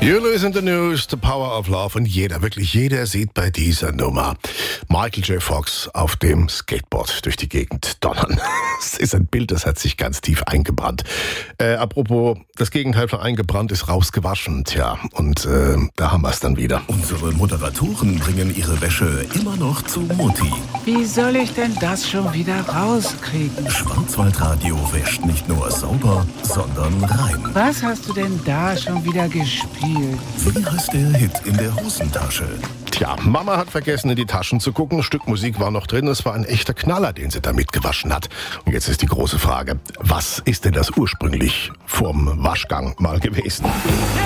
You listen to news, the power of love. Und wirklich jeder sieht bei dieser Nummer Michael J. Fox auf dem Skateboard durch die Gegend donnern. Das ist ein Bild, das hat sich ganz tief eingebrannt. Apropos, das Gegenteil von eingebrannt ist rausgewaschen. Tja, und da haben wir es dann wieder. Unsere Moderatoren bringen ihre Wäsche immer noch zu Mutti. Wie soll ich denn das schon wieder rauskriegen? Schwarzwaldradio wäscht nicht nur sauber, sondern rein. Was hast du denn da schon wieder gespielt? Wie heißt der Hit in der Hosentasche? Tja, Mama hat vergessen, in die Taschen zu gucken. Ein Stück Musik war noch drin. Es war ein echter Knaller, den sie da mitgewaschen hat. Und jetzt ist die große Frage, was ist denn das ursprünglich vorm Waschgang mal gewesen?